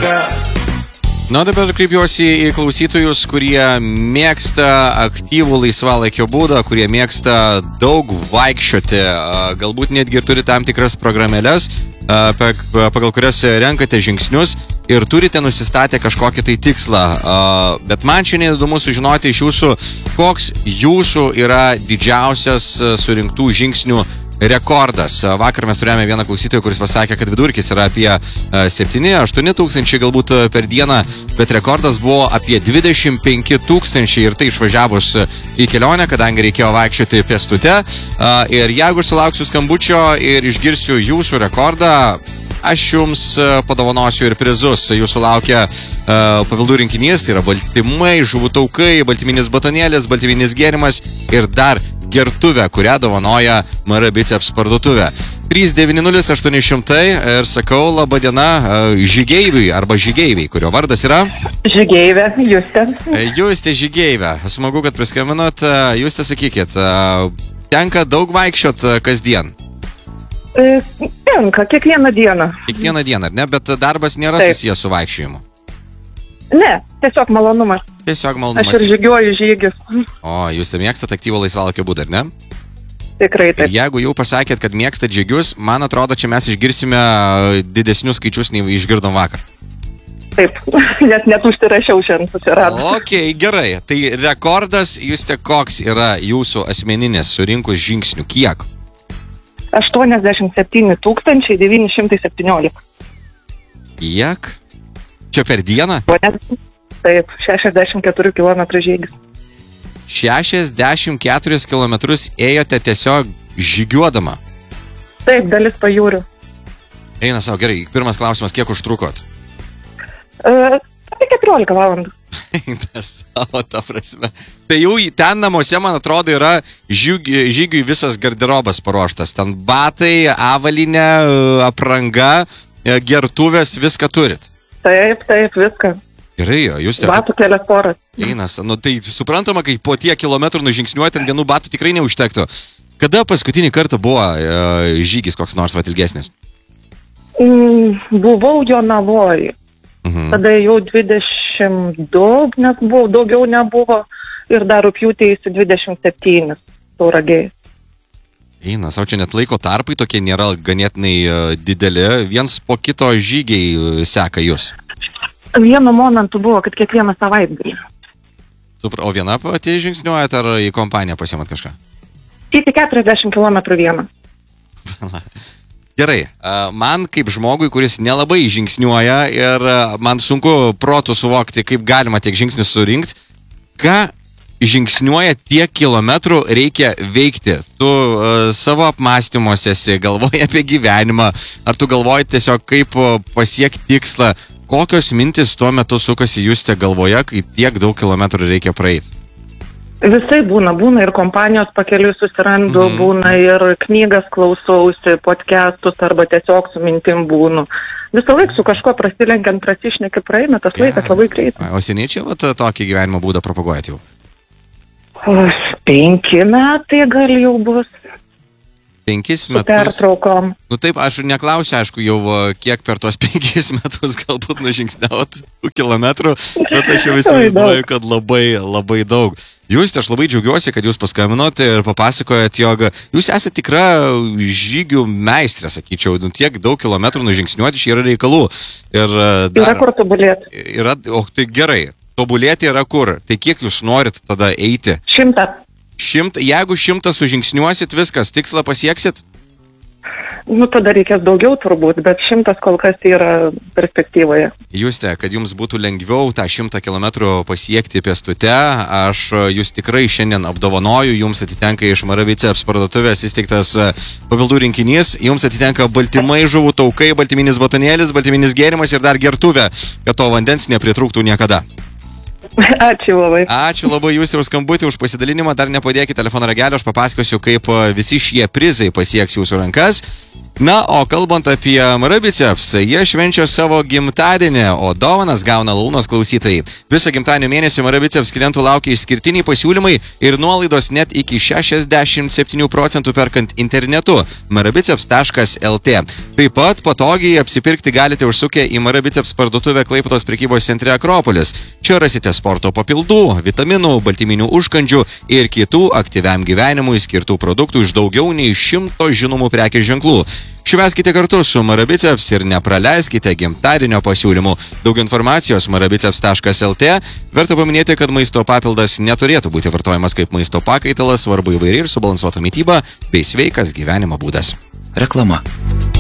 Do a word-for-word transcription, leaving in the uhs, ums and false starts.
Na, dabar kreipiuosi į klausytojus, kurie mėgsta aktyvų laisvalaikio būdą, kurie mėgsta daug vaikščioti, galbūt netgi ir turi tam tikras programėles, pagal kurias renkate žingsnius ir turite nusistatę kažkokį tai tikslą. Bet man šiandien įdomu sužinoti iš jūsų, koks jūsų yra didžiausias surinktų žingsnių rekordas. Vakar mes turėjome vieną klausytoją, kuris pasakė, kad vidurkis yra apie septyni aštuoni tūkstančiai galbūt per dieną, bet rekordas buvo apie dvidešimt penki tūkstančiai ir tai išvažiavus į kelionę, kadangi reikėjo vaikščioti pėstute. Ir jeigu sulauksiu skambučio ir išgirsiu jūsų rekordą, aš jums padovanosiu ir prizus. Jūsų laukia uh, papildų rinkinys, tai yra baltymai, žuvų taukai, baltyminis batonėlis, baltyminis gėrimas ir dar gertuvę, kurią dovanoja M R Biceps parduotuvė. trys devyni nulis aštuoni šimtai ir sakau laba diena uh, žygeiviui arba žygeiviai, kurio vardas yra? Žygeivė, Justė. Justė Žygeivė. Smagu, kad priskambinot. Justė, sakykit, uh, tenka daug vaikščiot uh, kasdien? Tenka, kiekvieną dieną. Kiekvieną dieną, ar ne? Bet darbas nėra Taip. susijęs su vaikščiojimu. Ne, tiesiog malonumas. Tiesiog malonumas. Aš ir žygiuoju žygius. O, jūs mėgstat aktyvų laisvalakio būdą, ar ne? Tikrai taip. Ir jeigu jau pasakėt, kad mėgstat žygius, man atrodo, čia mes išgirsime didesnius skaičius, nei išgirdom vakar. Taip, nes net užsirašiau šiandien susiradus. Ok, gerai. Tai rekordas, Justė, koks yra jūsų asmeninis surinkus žingsnių? Kiek? aštuoniasdešimt septyni tūkstančiai devyni šimtai septyniolika. Kiek? Čia per dieną? Taip, šešiasdešimt keturi kilometrai žygis. šešiasdešimt keturis kilometrus ėjote tiesiog žygiuodama? Taip, dalis pajūrių. Eina savo, gerai. Pirmas klausimas, kiek užtrukot? Uh, apie keturiolika valandų. Tas savo, ta prasme. Tai jau ten namuose, man atrodo, yra žygiui, žygiui visas garderobas paruoštas. Ten batai, avalinė, apranga, gertuvės, viską turit. Taip, taip, viską. Gerai, jūs... Batų kelias poras. Einas, nu tai suprantama, kai po tiek kilometrų nužingsniuoti, ant vienų batų tikrai neužtektų. Kada paskutinį kartą buvo e, žygis koks nors vat ilgesnis? Mm, buvau Jonavoj. Mhm. Tada jau dvidešimt du, nes buvo, daugiau nebuvo. Ir dar rugpjūtį į dvidešimt septynis Tauragėj. Eina, savo čia net laiko tarpai tokie nėra ganėtinai uh, dideli. Viens po kito žygiai uh, seka jūs. Vienu momentu buvo, kad kiekvieną savaitgalį. Super, o viena pati žingsniuojat ar į kompaniją pasiimat kažką? Iki keturiasdešimt kilometrų vieną. Gerai, man kaip žmogui, kuris nelabai žingsniuoja ir man sunku protų suvokti, kaip galima tiek žingsnių surinkti, ką žingsniuoja tiek kilometrų reikia veikti. Tu uh, savo apmąstymuose esi, galvoji apie gyvenimą, ar tu galvoji tiesiog kaip pasiekti tikslą, kokios mintis tuo metu sukasi Justė galvoje, kai tiek daug kilometrų reikia praeiti? Visai būna, būna ir kompanijos pakeliui susirandu, mm. būna ir knygas klausausi, podcastus arba tiesiog su mintim būnu. Visą laiką su kažko prasilenkiant, prasišneki praeina, tas yes. laikas labai greitai. O seniai čia vat, tokį gyvenimo būdą propaguojat jau? Penki metai gal jau bus. Penkis metus. Pertraukom. Nu taip, aš neklausiu, aišku, jau kiek per tuos penkis metus galbūt nužingsniaut kilometrų, bet aš jau įsivaizduoju, kad labai, labai daug. Jūs, aš labai džiaugiuosi, kad jūs paskambinote ir papasakojat, jog jūs esate tikra žygių meistrė, sakyčiau, nu, tiek daug kilometrų nužingsniuoti, čia yra reikalų. Ir dar, yra kur tobulėti. Yra, o tai gerai, tobulėti yra kur? Tai kiek jūs norit tada eiti? Šimtą. Šimt, jeigu šimtą sužingsniuosit, viskas, tikslą pasieksit? Nu, tada reikės daugiau turbūt, bet šimtas kol kas yra perspektyvoje. Justė, kad jums būtų lengviau tą šimtą kilometrų pasiekti pėstute, aš jūs tikrai šiandien apdovanoju, jums atitenka iš M R Biceps parduotuvės įsteigtas papildų rinkinys, jums atitenka baltymai, žuvų taukai, baltyminis batonėlis, baltyminis gėrimas ir dar gertuvė, kad to vandens nepritrūktų niekada. Ačiū labai. Ačiū labai jūs ir už skambutį, už pasidalinimą. Dar nepadėkit telefono ragelio, aš papasakosiu, kaip visi šie prizai pasieks jūsų rankas. Na, o kalbant apie Marabiceps, jie švenčia savo gimtadienį, o dovanas gauna Lūnos klausytojai. Visą gimtadienio mėnesį Marabiceps klientų laukia išskirtiniai pasiūlymai ir nuolaidos net iki šešiasdešimt septynių procentų perkant internetu marabiceps taškas lt. Taip pat patogiai apsipirkti galite užsukę į Marabiceps parduotuvę Klaipėdos prekybos centre Akropolis. Čia rasite sporto papildų, vitaminų, baltyminių užkandžių ir kitų aktyviam gyvenimui skirtų produktų iš daugiau nei šimto žinomų prekės ženklų. Švęskite kartu su Marabiceps ir nepraleiskite gimtadienio pasiūlymų. Daug informacijos marabiceps taškas lt. Verta paminėti, kad maisto papildas neturėtų būti vartojamas kaip maisto pakaitalas, svarbu įvairi ir subalansuota mityba bei sveikas gyvenimo būdas. Reklama.